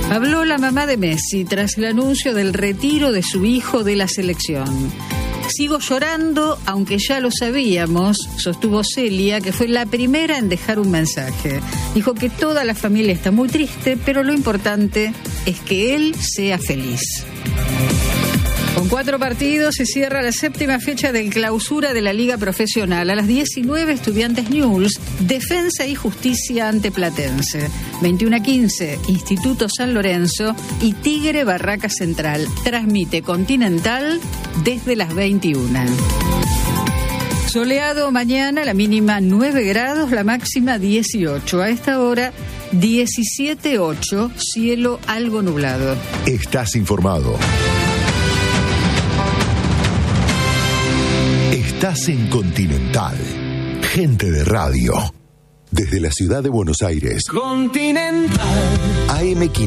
Habló la mamá de Messi tras el anuncio del retiro de su hijo de la selección. Sigo llorando, aunque ya lo sabíamos, sostuvo Celia, que fue la primera en dejar un mensaje. Dijo que toda la familia está muy triste, pero lo importante es que él sea feliz. Con 4 partidos se cierra la 7ª fecha del clausura de la Liga Profesional. A las 19, Estudiantes Newell's, Defensa y Justicia ante Platense. 21:15, Instituto San Lorenzo y Tigre Barraca Central. Transmite Continental desde las 21. Soleado mañana, la mínima 9 grados, la máxima 18. A esta hora 17:08, cielo algo nublado. Estás informado. Estás en Continental. Gente de radio. Desde la ciudad de Buenos Aires. Continental. AM500.